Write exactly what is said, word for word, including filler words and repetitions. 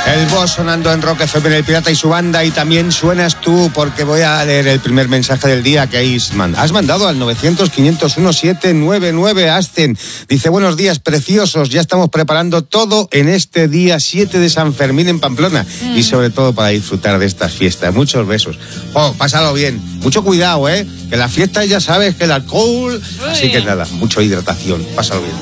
El Boss sonando en Rock F M, El Pirata y su banda, y también suenas tú, porque voy a leer el primer mensaje del día que has mandado al nueve cero cero, quinientos uno, setecientos noventa y nueve, Ascen. Dice, buenos días, preciosos, ya estamos preparando todo en este día siete de San Fermín en Pamplona, mm. y sobre todo para disfrutar de estas fiestas. Muchos besos. Oh, pásalo bien. Mucho cuidado, ¿eh? Que las fiestas ya sabes que el alcohol... Así que nada, mucha hidratación. Pásalo bien.